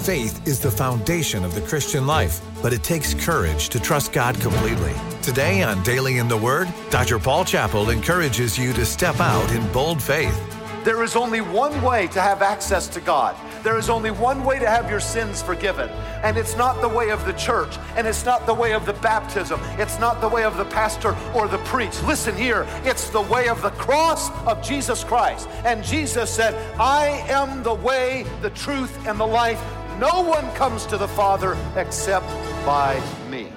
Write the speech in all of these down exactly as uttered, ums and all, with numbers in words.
Faith is the foundation of the Christian life, but it takes courage to trust God completely. Today on Daily in the Word, Doctor Paul Chappell encourages you to step out in bold faith. There is only one way to have access to God. There is only one way to have your sins forgiven. And it's not the way of the church, and it's not the way of the baptism. It's not the way of the pastor or the priest. Listen here, it's the way of the cross of Jesus Christ. And Jesus said, I am the way, the truth, and the life. No one comes to the Father except by me.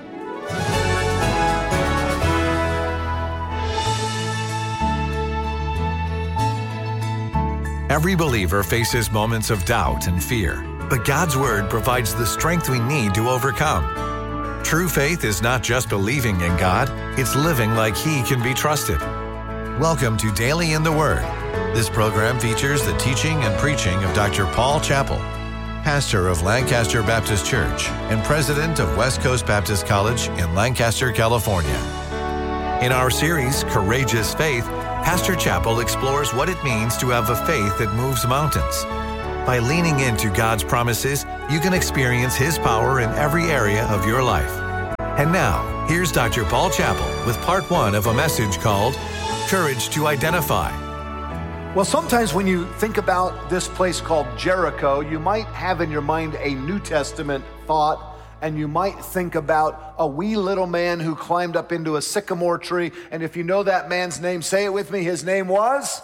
Every believer faces moments of doubt and fear, but God's Word provides the strength we need to overcome. True faith is not just believing in God, it's living like He can be trusted. Welcome to Daily in the Word. This program features the teaching and preaching of Doctor Paul Chappell, pastor of Lancaster Baptist Church and president of West Coast Baptist College in Lancaster, California. In our series, Courageous Faith, Pastor Chappell explores what it means to have a faith that moves mountains. By leaning into God's promises, you can experience His power in every area of your life. And now, here's Doctor Paul Chappell with part one of a message called Courage to Identify. Well, sometimes when you think about this place called Jericho, you might have in your mind a New Testament thought, and you might think about a wee little man who climbed up into a sycamore tree. And if you know that man's name, say it with me. His name was?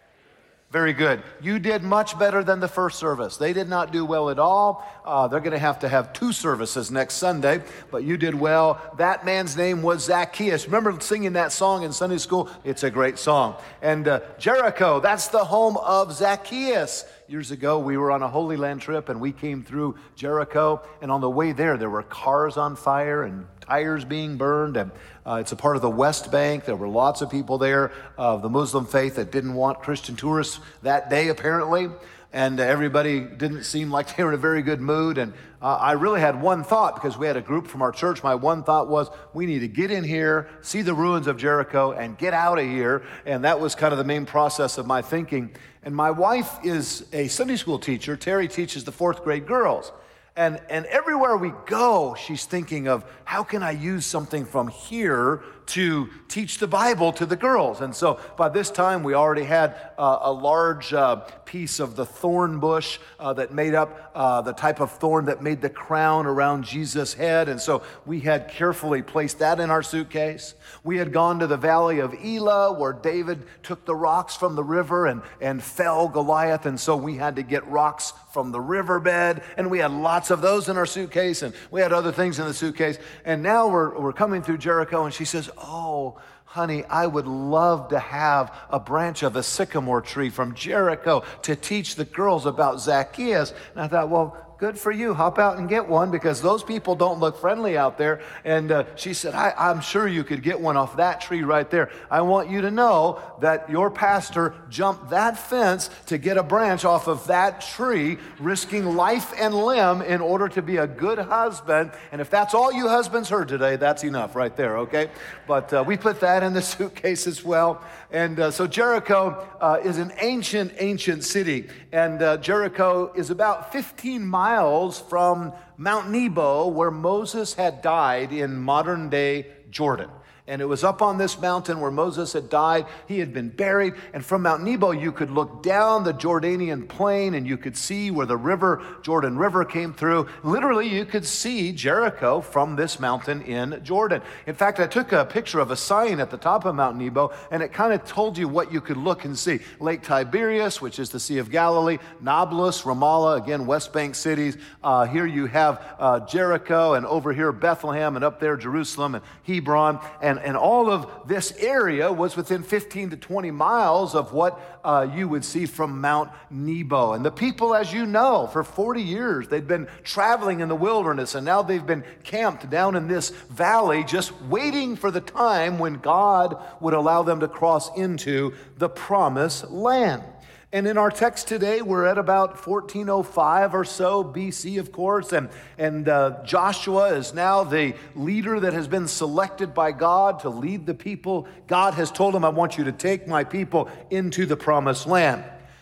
Very good. You did much better than the first service. They did not do well at all. Uh, they're going to have to have two services next Sunday, but you did well. That man's name was Zacchaeus. Remember singing that song in Sunday school? It's a great song. And uh, Jericho, that's the home of Zacchaeus. Years ago, we were on a Holy Land trip, and we came through Jericho. And on the way there, there were cars on fire and tires being burned. And uh, it's a part of the West Bank. There were lots of people there of the Muslim faith that didn't want Christian tourists that day, apparently. And uh, everybody didn't seem like they were in a very good mood. And uh, I really had one thought, because we had a group from our church. My one thought was, we need to get in here, see the ruins of Jericho, and get out of here. And that was kind of the main process of my thinking. And my wife is a Sunday school teacher. Terry teaches the fourth grade girls. And, and everywhere we go, she's thinking of, how can I use something from here to teach the Bible to the girls? And so by this time, we already had uh, a large uh, piece of the thorn bush uh, that made up uh, the type of thorn that made the crown around Jesus' head. And so we had carefully placed that in our suitcase. We had gone to the valley of Elah, where David took the rocks from the river and, and fell Goliath. And so we had to get rocks from the riverbed, and we had lots of those in our suitcase, and we had other things in the suitcase. And now we're we're coming through Jericho, and she says, oh, honey, I would love to have a branch of a sycamore tree from Jericho to teach the girls about Zacchaeus. And I thought, well, good for you. Hop out and get one, because those people don't look friendly out there. And uh, she said, I, I'm sure you could get one off that tree right there. I want you to know that your pastor jumped that fence to get a branch off of that tree, risking life and limb in order to be a good husband. And if that's all you husbands heard today, that's enough right there, okay? But uh, we put that in the suitcase as well. And uh, so Jericho uh, is an ancient, ancient city. And uh, Jericho is about fifteen miles from Mount Nebo, where Moses had died in modern day Jordan. And it was up on this mountain where Moses had died. He had been buried. And from Mount Nebo, you could look down the Jordanian plain, and you could see where the river, Jordan River, came through. Literally, you could see Jericho from this mountain in Jordan. In fact, I took a picture of a sign at the top of Mount Nebo, and it kind of told you what you could look and see. Lake Tiberias, which is the Sea of Galilee, Nablus, Ramallah, again, West Bank cities. Uh, here you have uh, Jericho, and over here Bethlehem, and up there Jerusalem and Hebron. And And all of this area was within fifteen to twenty miles of what uh, you would see from Mount Nebo. And the people, as you know, for forty years, they'd been traveling in the wilderness, and now they've been camped down in this valley, just waiting for the time when God would allow them to cross into the promised land. And in our text today, we're at about fourteen oh five or so B C, of course, and, and uh, Joshua is now the leader that has been selected by God to lead the people. God has told him, I want you to take my people into the promised land.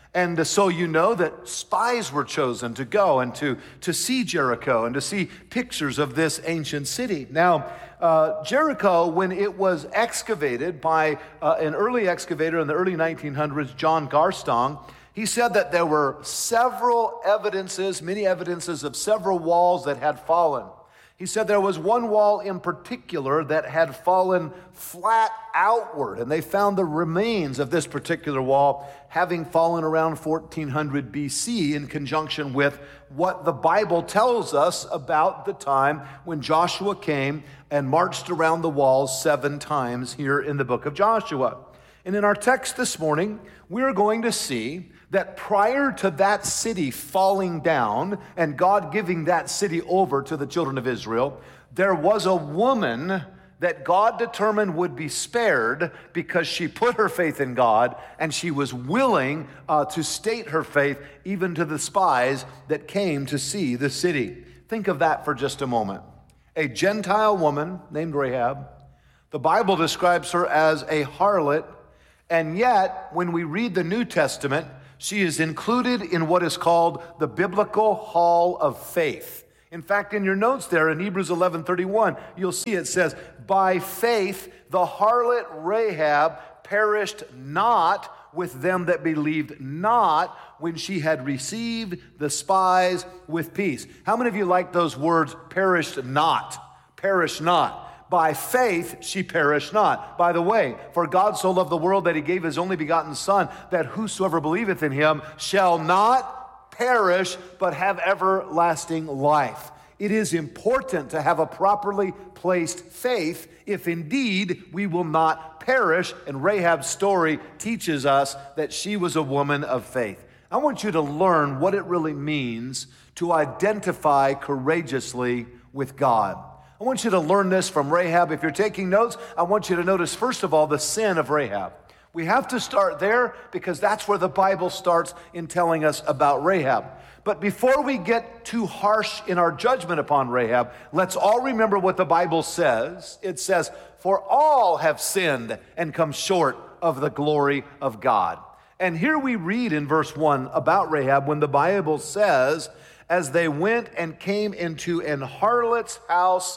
And so you know that spies were chosen to go and to, to see Jericho and to see pictures of this ancient city. Now, uh, Jericho, when it was excavated by uh, an early excavator in the early nineteen hundreds, John Garstang, he said that there were several evidences, many evidences of several walls that had fallen. He said there was one wall in particular that had fallen flat outward, and they found the remains of this particular wall having fallen around fourteen hundred B C in conjunction with what the Bible tells us about the time when Joshua came and marched around the walls seven times here in the book of Joshua. And in our text this morning, we're going to see that prior to that city falling down and God giving that city over to the children of Israel, there was a woman that God determined would be spared because she put her faith in God and she was willing uh, to state her faith even to the spies that came to see the city. Think of that for just a moment. A Gentile woman named Rahab. The Bible describes her as a harlot, and yet when we read the New Testament, she is included in what is called the Biblical Hall of Faith. In fact, in your notes there in Hebrews eleven thirty-one, you'll see it says, by faith the harlot Rahab perished not with them that believed not when she had received the spies with peace. How many of you like those words, perished not? Perish not. By faith, she perished not. By the way, for God so loved the world that he gave his only begotten Son, that whosoever believeth in him shall not perish, but have everlasting life. It is important to have a properly placed faith if indeed we will not perish. And Rahab's story teaches us that she was a woman of faith. I want you to learn what it really means to identify courageously with God. I want you to learn this from Rahab. If you're taking notes, I want you to notice, first of all, the sin of Rahab. We have to start there because that's where the Bible starts in telling us about Rahab. But before we get too harsh in our judgment upon Rahab, let's all remember what the Bible says. It says, for all have sinned and come short of the glory of God. And here we read in verse one about Rahab when the Bible says, as they went and came into an harlot's house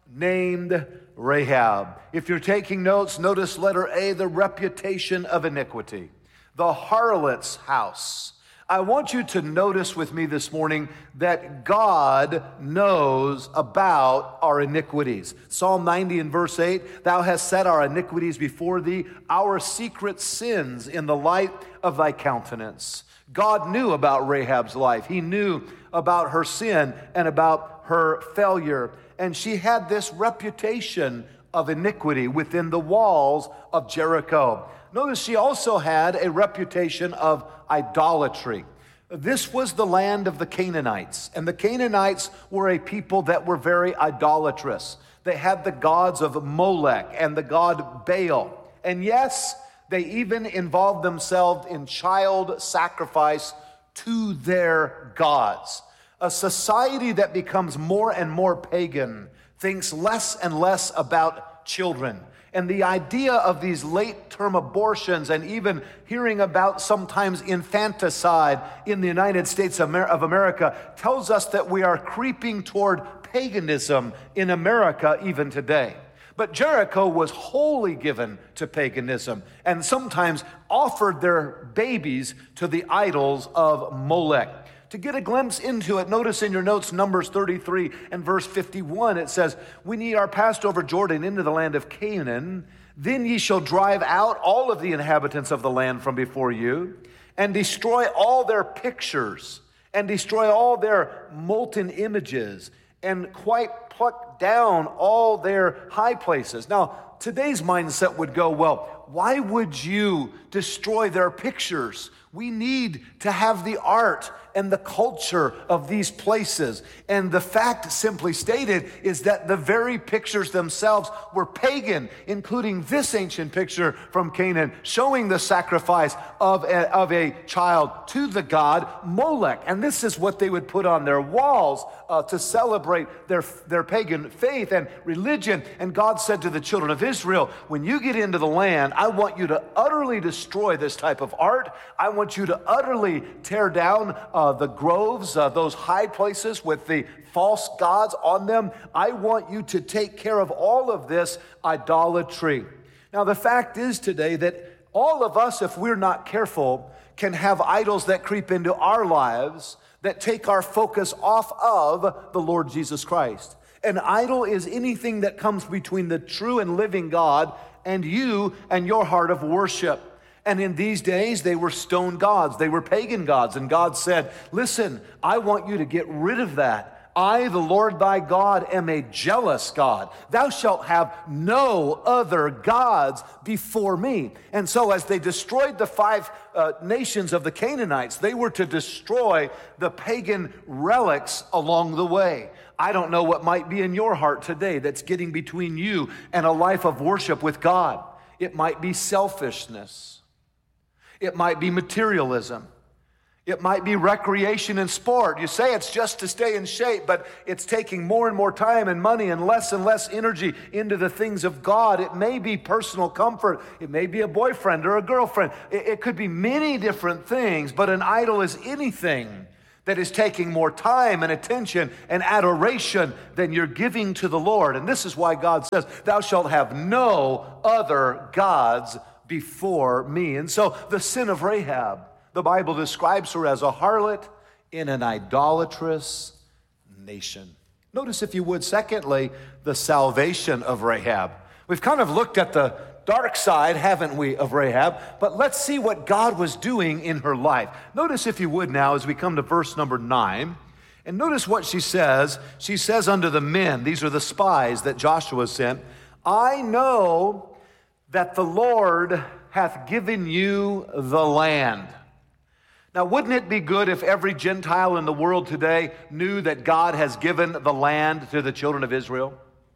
named Rahab. If you're taking notes, notice letter A, the reputation of iniquity. The harlot's house. I want you to notice with me this morning that God knows about our iniquities. Psalm ninety and verse eight, thou hast set our iniquities before thee, our secret sins in the light of thy countenance. God knew about Rahab's life. He knew about her sin and about her failure. And she had this reputation of iniquity within the walls of Jericho. Notice she also had a reputation of idolatry. This was the land of the Canaanites, and the Canaanites were a people that were very idolatrous. They had the gods of Molech and the god Baal. And yes, they even involved themselves in child sacrifice to their gods. A society that becomes more and more pagan thinks less and less about children. And the idea of these late-term abortions and even hearing about sometimes infanticide in the United States of America tells us that we are creeping toward paganism in America even today. But Jericho was wholly given to paganism and sometimes offered their babies to the idols of Molech. To get a glimpse into it, notice in your notes, Numbers thirty-three and verse fifty-one, it says, when ye are passed over Jordan into the land of Canaan, then ye shall drive out all of the inhabitants of the land from before you, and destroy all their pictures, and destroy all their molten images, and quite pluck down all their high places. Now, today's mindset would go, well, why would you destroy their pictures? We need to have the art and the culture of these places. And the fact simply stated is that the very pictures themselves were pagan, including this ancient picture from Canaan, showing the sacrifice of a, of a child to the god Molech. And this is what they would put on their walls uh, to celebrate their, their pagan faith and religion. And God said to the children of Israel, when you get into the land, I want you to utterly destroy this type of art. I want you to utterly tear down uh, the groves, uh, those high places with the false gods on them. I want you to take care of all of this idolatry. Now, the fact is today that all of us, if we're not careful, can have idols that creep into our lives that take our focus off of the Lord Jesus Christ. An idol is anything that comes between the true and living God and you and your heart of worship. And in these days, they were stone gods. They were pagan gods. And God said, listen, I want you to get rid of that. I, the Lord thy God, am a jealous God. Thou shalt have no other gods before me. And so as they destroyed the five uh, nations of the Canaanites, they were to destroy the pagan relics along the way. I don't know what might be in your heart today that's getting between you and a life of worship with God. It might be selfishness. It might be materialism. It might be recreation and sport. You say it's just to stay in shape, but it's taking more and more time and money and less and less energy into the things of God. It may be personal comfort. It may be a boyfriend or a girlfriend. It, it could be many different things, but an idol is anything that is taking more time and attention and adoration than you're giving to the Lord. And this is why God says, thou shalt have no other gods before me. And so the sin of Rahab, the Bible describes her as a harlot in an idolatrous nation. Notice, if you would, secondly, the salvation of Rahab. We've kind of looked at the dark side, haven't we, of Rahab? But let's see what God was doing in her life. Notice, if you would now, as we come to verse number nine, and notice what she says. She says unto the men, these are the spies that Joshua sent, I know that the Lord hath given you the land. Now, wouldn't it be good if every Gentile in the world today knew that God has given the land to the children of Israel?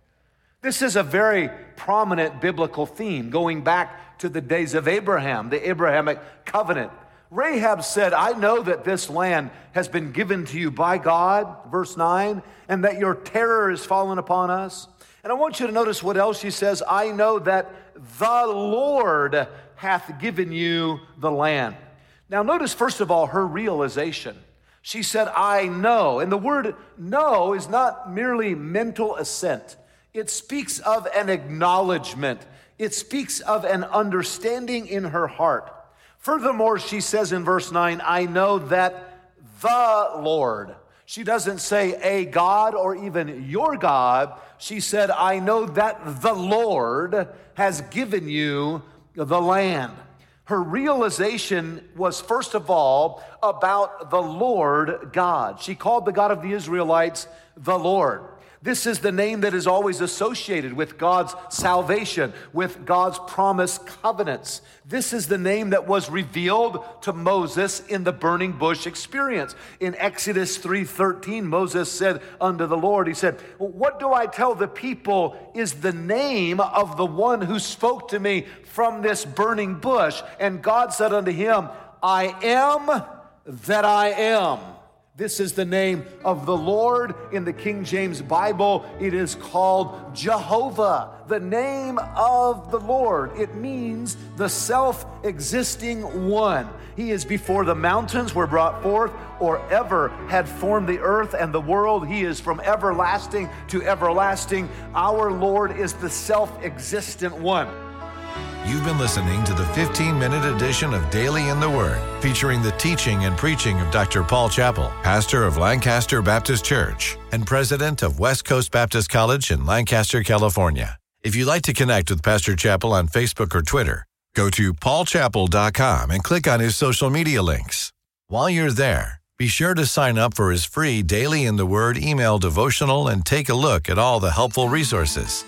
This is a very prominent biblical theme going back to the days of Abraham, the Abrahamic covenant. Rahab said, I know that this land has been given to you by God, verse nine, and that your terror is fallen upon us. And I want you to notice what else she says. I know that the Lord hath given you the land. Now notice, first of all, her realization. She said, I know. And the word know is not merely mental assent. It speaks of an acknowledgement. It speaks of an understanding in her heart. Furthermore, she says in verse nine, I know that the Lord. She doesn't say a God or even your God. She said, I know that the Lord has given you the land. Her realization was, first of all, about the Lord God. She called the God of the Israelites the Lord. This is the name that is always associated with God's salvation, with God's promised covenants. This is the name that was revealed to Moses in the burning bush experience. In Exodus three thirteen, Moses said unto the Lord, he said, what do I tell the people is the name of the one who spoke to me from this burning bush? And God said unto him, I am that I am. This is the name of the Lord. In the King James Bible, it is called Jehovah, the name of the Lord. It means the self-existing one. He is before the mountains were brought forth or ever had formed the earth and the world. He is from everlasting to everlasting. Our Lord is the self-existent one. You've been listening to the fifteen-minute edition of Daily in the Word, featuring the teaching and preaching of Doctor Paul Chappell, pastor of Lancaster Baptist Church and president of West Coast Baptist College in Lancaster, California. If you'd like to connect with Pastor Chappell on Facebook or Twitter, go to paul chappell dot com and click on his social media links. While you're there, be sure to sign up for his free Daily in the Word email devotional and take a look at all the helpful resources.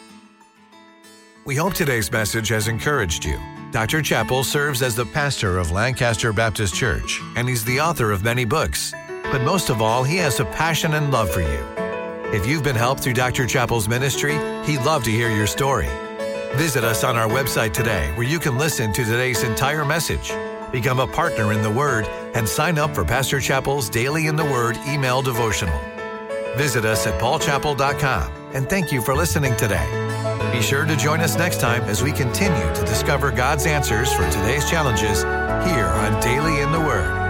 We hope today's message has encouraged you. Doctor Chappell serves as the pastor of Lancaster Baptist Church, and he's the author of many books. But most of all, he has a passion and love for you. If you've been helped through Doctor Chappell's ministry, he'd love to hear your story. Visit us on our website today, where you can listen to today's entire message, become a partner in the Word, and sign up for Pastor Chappell's Daily in the Word email devotional. Visit us at paul chappell dot com, and thank you for listening today. Be sure to join us next time as we continue to discover God's answers for today's challenges here on Daily in the Word.